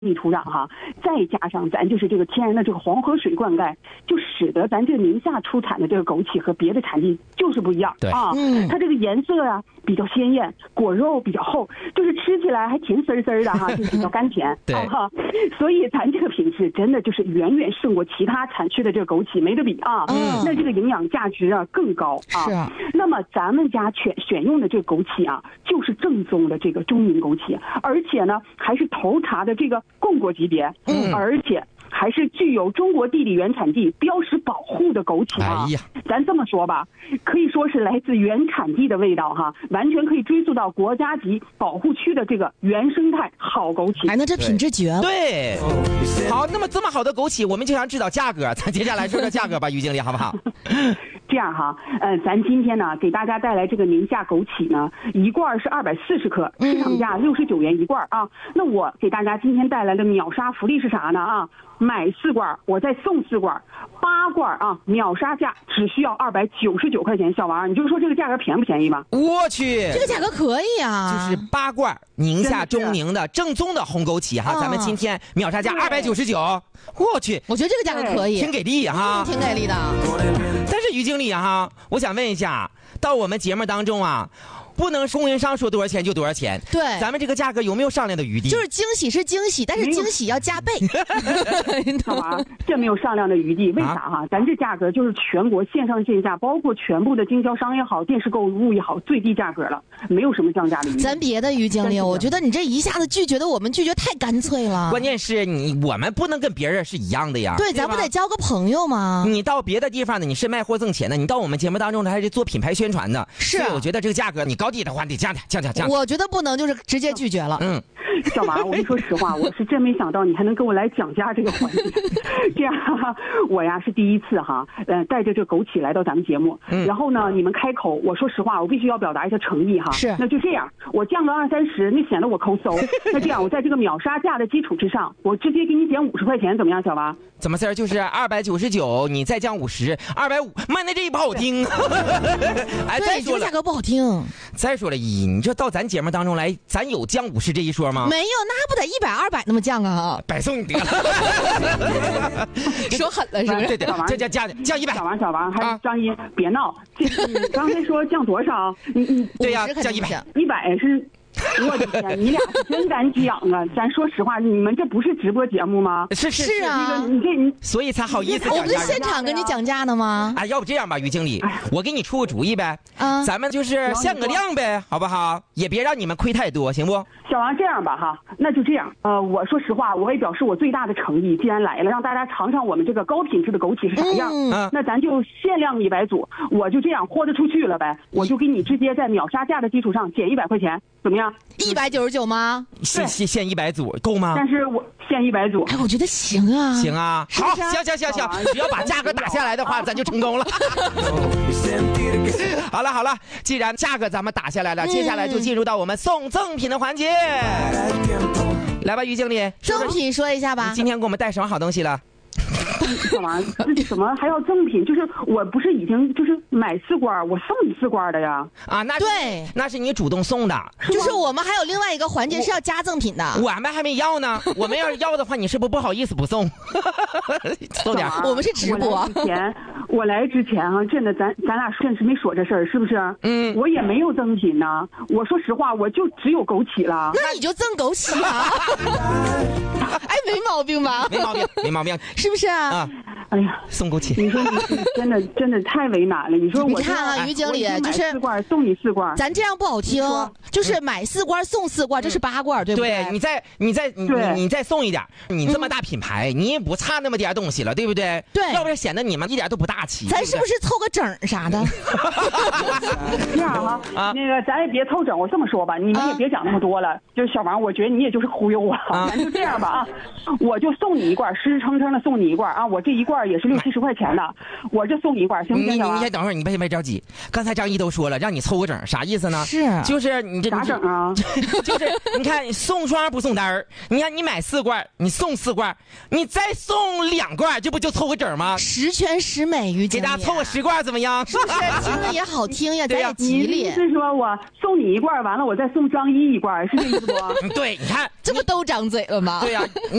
密土壤哈，再加上咱就是这个天然的这个黄河水灌溉，就使得咱这宁夏出产的这个枸杞和别的产地就是不一样。 对啊，它这个颜色啊比较鲜艳，果肉比较厚，就是吃起来还甜丝丝的哈，就是比较甘甜。 对哈，所以咱这个品质真的就是远远胜过其他产区的这个枸杞，没得比啊。那这个营养价值啊更高啊。 是啊。 那么咱们家选用的这个枸杞啊，就是正宗的这个中宁枸杞，而且呢还是头茬的这个供果级别，而且还是具有中国地理原产地标识保护的枸杞啊。 哎呀， 咱这么说吧，可以说是来自原产地的味道哈，完全可以追溯到国家级保护区的这个原生态好枸杞。 哎，那这品质绝了。 对，好，那么这么好的枸杞，我们就想知道价格，咱接下来说说价格吧，于经理好不好？ 这样哈，咱今天呢给大家带来这个宁夏枸杞呢，一罐是240克，市场价69元一罐啊。那我给大家今天带来的秒杀福利是啥呢啊？买4罐我再送4罐，8罐啊，秒杀价只需要299块钱。小王，你就说这个价格便不便宜吧？ 我去， 这个价格可以啊， 就是8罐宁夏中宁的正宗的红枸杞哈，咱们今天秒杀价299，我去， 我觉得这个价格可以， 挺给力哈， 挺给力的。 但是于经理哈，我想问一下，到我们节目当中啊，不能供应商说多少钱就多少钱， 对， 咱们这个价格有没有商量的余地？ 就是惊喜是惊喜，但是惊喜要加倍。 好吧，这没有商量的余地，为啥哈？咱这价格就是全国线上线下，包括全部的经销商也好，电视购物也好，最低价格了，没有什么降价的余地。 咱别的于经理，我觉得你这一下子拒绝的我们拒绝太干脆了。 关键是我们不能跟别人是一样的呀。 对，咱不得交个朋友吗？ 你到别的地方呢，你是卖货挣钱的；你到我们节目当中呢，还是做品牌宣传的。 是， 所以我觉得这个价格你高低的话，得降点，降。 我觉得不能就是直接拒绝了。 小王，我跟你说实话，我是真没想到你还能跟我来讲价这个环节。这样，我呀是第一次哈，带着这枸杞来到咱们节目。然后呢，你们开口，我说实话，我必须要表达一下诚意哈。 是， 那就这样，我降个20-30，那显得我抠搜。那这样，我在这个秒杀价的基础之上，我直接给你减50块钱，怎么样，小王？ 怎么事儿？就是299，你再降50，250，妈，那这不好听。哎，再说了， 这个价格不好听。 再说了，你这到咱节目当中来，咱有降50这一说吗？ 没有，那不得100、200那么降啊？ 白送你得了。 说狠了是不是？ 对，这降100。 小王，还有张一，别闹。你刚才说降多少？你对呀，降100。 100是。我的天，你俩是真敢讲啊！咱说实话，你们这不是直播节目吗？ 是啊， 你所以才好意思讲价。 我不是现场跟你讲价呢吗？ 哎，要不这样吧，于经理，我给你出个主意呗。咱们就是限个量呗，好不好？也别让你们亏太多，行不？ 小王，这样吧哈，那就这样。我说实话，我也表示我最大的诚意，既然来了，让大家尝尝我们这个高品质的枸杞是啥样。那咱就限量100组，我就这样豁得出去了呗。我就给你直接在秒杀价的基础上减100块钱，怎么样 ？199吗？ 限100组够吗？ 但是我限100组。 哎，我觉得行啊。 行啊，好，行，只要把价格打下来的话，咱就成功了。好了，既然价格咱们打下来了，接下来就进入到我们送赠品的环节。来吧，于经理， 赠品说一下吧。 你今天给我们带什么好东西了？ 干嘛？怎么还要赠品？就是我不是已经就是买4罐，我送你4罐的呀？ 啊，那是你主动送的。 就是我们还有另外一个环节是要加赠品的。 我们还没要呢，我们要是要的话，你是不好意思不送？送点。 我们是直播。 我来之前啊，真的咱俩真是没说这事儿，是不是？我也没有赠品呢。我说实话，我就只有枸杞了。 那你就赠枸杞啊？哎，没毛病吧？ 没毛病， 是不是啊？ 哎呀， 送枸杞， 你说你真的太为难了。你说你看啊，于经理就是 4罐送你4罐， 咱这样不好听，就是买4罐送4罐，这是8罐，对不对？ 对，你再送一点，你这么大品牌，你也不差那么点东西了，对不对？ 对， 要不然显得你们一点都不大气。 咱是不是凑个整啥的？ 这样哈，那个咱也别凑整，我这么说吧，你们也别讲那么多了。就是小王，我觉得你也就是忽悠我，咱就这样吧啊，我就送你1罐，实实诚诚的送你1罐啊，我这1罐罐也是60-70块钱的，我这送你一罐，行不行？ 你先等会儿，你别着急。刚才张姨都说了，让你凑个整，啥意思呢？ 是， 就是你这咋整啊？ 就是你看，你送双不送单儿，你看你买4罐，你送4罐，你再送2罐，这不就凑个整吗 ？10全10美，于经理， 给大家凑个10罐怎么样？ 是不是听着也好听呀？咱也吉你利。 是说我送你一罐，完了我再送张一一罐，是这意思不？ 对，你看这不都张嘴了吗？ 对呀。